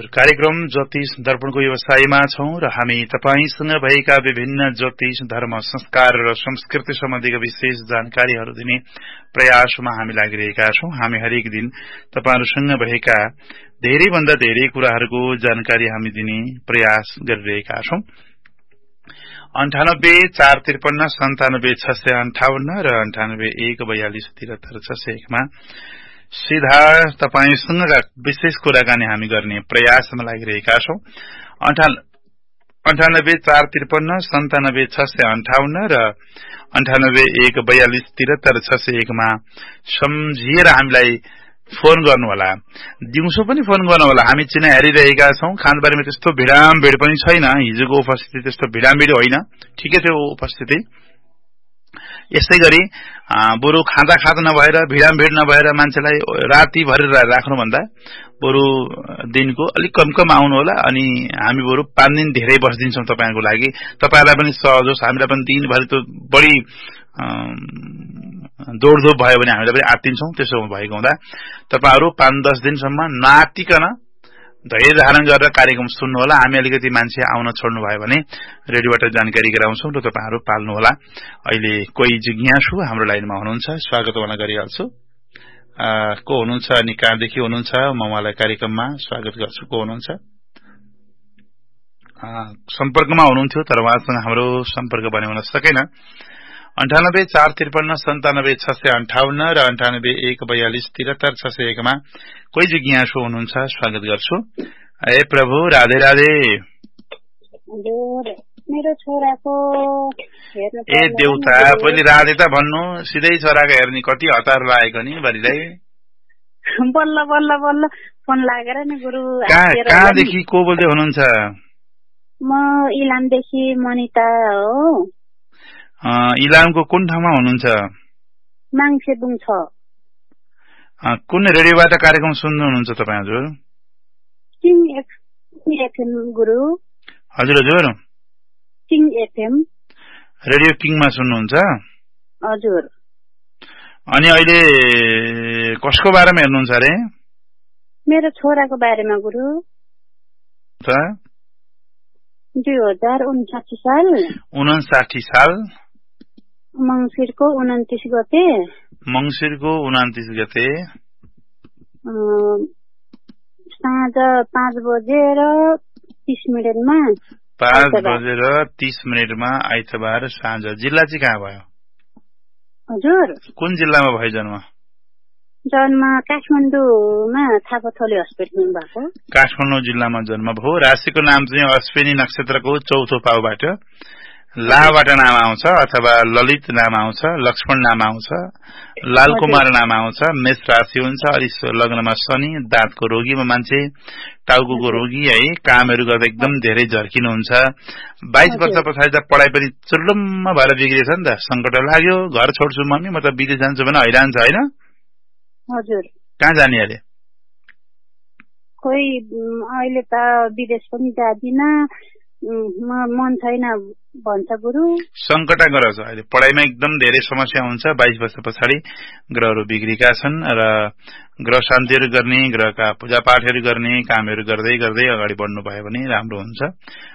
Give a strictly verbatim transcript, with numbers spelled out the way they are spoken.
कार्यक्रम ज्योतिष दर्पणको व्यवसायमा छौं र हामी तपाईसँग भएका विभिन्न ज्योतिष धर्म संस्कार र संस्कृति सम्बन्धीका विशेष जानकारीहरू दिने प्रयासमा हामी लागिरहेका छौं। हामी हरेक दिन तपाईहरुसँग भएका धेरै भन्दा धेरै कुराहरूको जानकारी हामी दिने प्रयास गरिरहेका छौं। अन्ठानब्बे चार त्रिपन्न सन्तानब्बे छ सय अन्ठाउन्न र अन्ठानब्बे एक बयालिस त्रिहत्तर छ सय एकमा सीधा तपाईसँगका विशेष कुराकानी हामी गर्ने प्रयासमा लागिरहेका छौं। अन्ठानब्बे चार त्रिपन्न सन्तानब्बे छ सय अन्ठाउन्न र अन्ठानब्बे एक बयालिस त्रिहत्तर छ सय एकमा सम्झिएर हामीलाई फोन गर्नुहोला। दिउँसो पनि फोन गर्नुहोला। हामी चिना हेरिरहेका छौं। खानबारीमा त्यस्तो भिडामभिड पनि छैन। हिजोको उपस्थिति त्यस्तो भिडामभिड होइन, ठिकै थियो उपस्थिति। यसै गरी बरु खाँदा खाँदा नभएर भिडामभिड नभएर मान्छेलाई राति भरेर राख्नुभन्दा बरु दिनको अलिक कम कम आउनु होला। अनि हामी बरु पाँच दिन धेरै बस्दिन्छौं तपाईहरुको लागि। तपाईहरुलाई पनि सहज होस्, हामीलाई पनि दिनभरि त बढी दौडधोप भयो भने हामीलाई पनि आत्तिन्छौं। त्यसो भएको हुँदा तपाईहरु पाँच दस दिनसम्म नआत्तिकन धैर्य धारण गरेर कार्यक्रम सुन्नु होला। हामी अलिकति मान्छे आउन छोड्नु भयो भने रेडियोबाट जानकारी गराउँछौं र तपाईहरु पाल्नु होला। अहिले कोही जिज्ञासु हाम्रो लाइनमा हुनुहुन्छ, स्वागत गर्न गरिहाल्छु। को हुनुहुन्छ अनि कहाँदेखि हुनुहुन्छ? म उहाँलाई कार्यक्रममा स्वागत गर्छु। को हुनुहुन्छ? सम्पर्कमा हुनुहुन्थ्यो तर उहाँसँग हाम्रो सम्पर्क बन्याउन सकेन। अन्ठानब्बे चार त्रिपन्न सन्तानब्बे छ सय अन्ठाउन्न र अन्ठानब्बे एक बयालिस त्रिहत्तर छ सय एकमा कोही जिज्ञासु हुनुहुन्छ, स्वागत गर्छु। ए प्रभु, राधे राधे। मेरो छोराको ए देउता, पहिले राधे त भन्नु, सिधै छोराको हेर्ने कति हतार लागेको नि बरिलाई। बल्ल बल्ल बल्ल फोन लागेर नि गुरु। कहाँदेखि को बोल्दै हुनुहुन्छ? म इलामदेखि मनिता हो। इलामको कुन ठाउँमा हुनुहुन्छ? माङसेबुङ छ। कुन रेडियोबाट कार्यक्रम सुन्नु हुनुहुन्छ तपाईँ हजुर? किङ एफएम गुरु। हजुर हजुर, किङ एफएम रेडियो किङमा सुन्नुहुन्छ? हजुर। अनि अहिले कसको बारेमा हेर्नुहुन्छ अरे? मेरो छोराको बारेमा गुरु। दुई हजार उन्साठी साल उन्साठी साल मंसिरको उन्तिस गते मंसिरको उन्तिस गते साँझ पाँच बजेर तीस मिनटमा पाँच बजेर तीस मिनटमा आइतबार साँझ। जिल्ला चाहिँ कहाँ भयो हजुर? कुन जिल्लामा भयो जन्म? जन्म काठमाडौँमा थापाथली हस्पिटल भएको। काठमाडौँ जिल्लामा जन्म भयो। राशिको नाम चाहिँ अश्विनी नक्षत्रको चौथो पाउबाट लाबाट नाम आउँछ अथवा ललित नाम आउँछ, लक्ष्मण नाम आउँछ, लालकुमार नाम आउँछ। मेष राशि हुन्छ। अनि लग्नमा शनि, दाँतको रोगीमा मान्छे, टाउको रोगी है। कामहरू गर्दा एकदम धेरै झर्किनुहुन्छ। बाइस वर्ष पछाडि त पढाइ पनि चुल्लुम्म भएर बिग्रिएछ नि त। संकट लाग्यो, घर छोड्छु मम्मी, म त विदेश जान्छु भने हैरान छ होइन? हजुर। कहाँ जाने अरे? खोइ अहिले त विदेश पनि जादिन, मन छैन भन्छ गुरु। संकट ग्रह छ अहिले। पढाइमा एकदम धेरै समस्या हुन्छ। बाइस वर्ष पछाडि ग्रहहरू बिग्रिएका छन् र ग्रह शान्तिहरू गर्ने, ग्रहका पूजापाठहरू गर्ने, कामहरू गर्दै गर्दै अगाडि बढ्नु भयो भने राम्रो हुन्छ।